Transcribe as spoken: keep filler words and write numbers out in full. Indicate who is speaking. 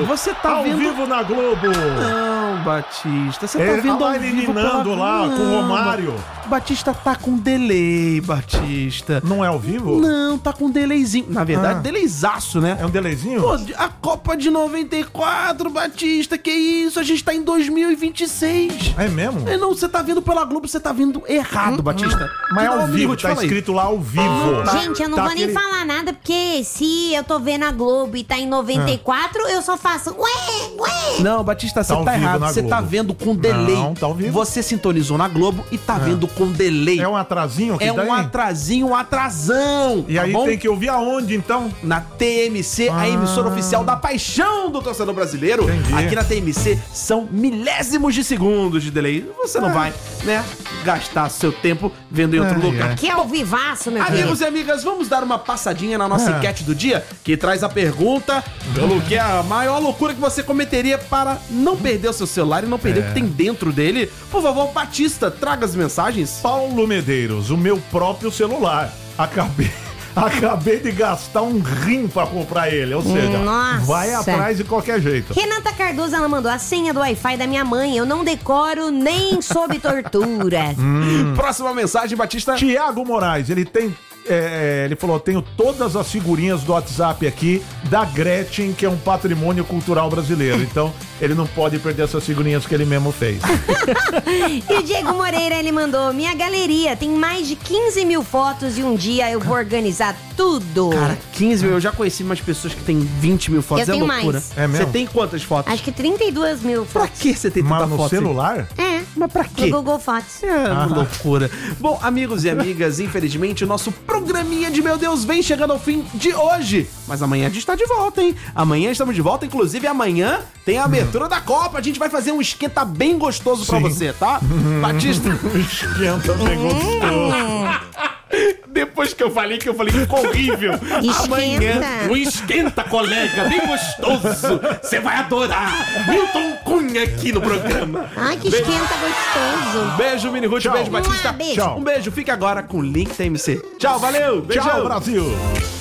Speaker 1: você tá
Speaker 2: ao
Speaker 1: vendo...
Speaker 2: vivo na Globo.
Speaker 1: Não, Batista, você tá
Speaker 2: Ele
Speaker 1: vendo
Speaker 2: tá
Speaker 1: ao
Speaker 2: lá
Speaker 1: vivo pela...
Speaker 2: eliminando lá com o
Speaker 1: Não,
Speaker 2: Romário.
Speaker 1: Batista tá com delay, Batista.
Speaker 2: Não é ao vivo?
Speaker 1: Não, tá com delayzinho. Na verdade,
Speaker 2: Ah.
Speaker 1: delayzaço, né?
Speaker 2: É um delayzinho?
Speaker 1: Pô, a Copa de noventa e quatro, Batista, que isso? A gente tá em dois mil e vinte e seis.
Speaker 2: É mesmo?
Speaker 1: É, não, você tá vendo pela Globo, você tá vendo errado, Batista.
Speaker 2: Mas é ao
Speaker 1: Não,
Speaker 2: vivo,
Speaker 1: Minute,
Speaker 2: tá
Speaker 1: fala aí.
Speaker 2: escrito lá ao vivo.
Speaker 1: Tá.
Speaker 3: Gente, eu não
Speaker 2: Tá
Speaker 3: vou
Speaker 2: aquele-
Speaker 3: nem falar nada, porque se eu tô vendo a Globo e tá em noventa e quatro, eu só faço ué, ué.
Speaker 1: Não, Batista, você
Speaker 2: Tá ao
Speaker 1: tá,
Speaker 2: vivo
Speaker 1: errado.
Speaker 2: na
Speaker 1: Você tá
Speaker 2: Globo.
Speaker 1: vendo com delay.
Speaker 2: Não, tá ao vivo.
Speaker 1: Você sintonizou na Globo e tá vendo com delay.
Speaker 2: É um atrasinho que
Speaker 1: É
Speaker 2: daí?
Speaker 1: um atrasinho, um atrasão.
Speaker 2: E
Speaker 1: tá
Speaker 2: aí
Speaker 1: bom?
Speaker 2: tem que ouvir aonde, então?
Speaker 1: Na T M C, a
Speaker 2: Ah.
Speaker 1: emissora oficial da paixão do torcedor brasileiro.
Speaker 2: Entendi.
Speaker 1: Aqui na T M C são milésimos de segundos de delay. Você não
Speaker 2: Ah.
Speaker 1: vai, né, gastar seu tempo vendo em outro
Speaker 2: Ai,
Speaker 1: lugar.
Speaker 2: ai.
Speaker 3: Que é o vivaço, meu filho.
Speaker 1: Amigos e amigas, vamos dar uma passadinha na nossa
Speaker 2: Ah.
Speaker 1: enquete do dia, que traz a pergunta pelo que é a maior loucura que você cometeria para não perder o seu celular e não perder
Speaker 2: É.
Speaker 1: o que tem dentro dele. Por favor, Batista, traga as mensagens.
Speaker 2: Paulo Medeiros, o meu próprio celular. Acabei, acabei de gastar um rim pra comprar ele. Ou seja,
Speaker 3: Nossa.
Speaker 2: vai atrás de qualquer jeito.
Speaker 3: Renata Cardoso, ela mandou a senha do Wi-Fi da minha mãe. Eu não decoro nem sob tortura.
Speaker 1: Próxima mensagem, Batista.
Speaker 2: Tiago Moraes, ele tem. é, ele falou: tenho todas as figurinhas do WhatsApp aqui da Gretchen, que é um patrimônio cultural brasileiro. Então, ele não pode perder essas figurinhas que ele mesmo fez.
Speaker 3: E o Diego Moreira, ele mandou: minha galeria tem mais de quinze mil fotos e um dia eu vou organizar tudo.
Speaker 1: Cara, quinze mil. Eu já conheci umas pessoas que têm vinte mil fotos.
Speaker 3: Eu
Speaker 1: é
Speaker 3: tenho
Speaker 1: loucura.
Speaker 3: mais.
Speaker 2: É mesmo?
Speaker 1: Você tem quantas fotos?
Speaker 3: Acho que trinta e duas mil
Speaker 1: Pra
Speaker 3: fotos.
Speaker 1: que você tem tanta
Speaker 2: Mas no
Speaker 1: foto?
Speaker 2: celular?
Speaker 3: É,
Speaker 1: Mas pra quê?
Speaker 3: no Google Fotos.
Speaker 1: É uma loucura. Bom, amigos e amigas, infelizmente o nosso programinha de Meu Deus vem chegando ao fim de hoje. Mas amanhã a gente tá de volta, hein? Amanhã estamos de volta. Inclusive, amanhã tem a abertura da Copa. A gente vai fazer um esquenta bem gostoso pra
Speaker 2: Sim.
Speaker 1: você, tá? Batista.
Speaker 2: Esquenta, bem gostoso.
Speaker 1: Depois que eu falei que eu falei que ficou horrível.
Speaker 3: Esquenta.
Speaker 1: Amanhã, um esquenta, colega, bem gostoso. Você vai adorar. Milton Cunha aqui no programa.
Speaker 3: Ai, que esquenta gostoso.
Speaker 1: Beijo, Mini Ruth.
Speaker 2: Tchau.
Speaker 1: Beijo, Batista.
Speaker 3: Beijo.
Speaker 2: Tchau.
Speaker 1: Um beijo. Fique agora com o Link T M C. Tchau, valeu. Beijão.
Speaker 2: Tchau, Brasil.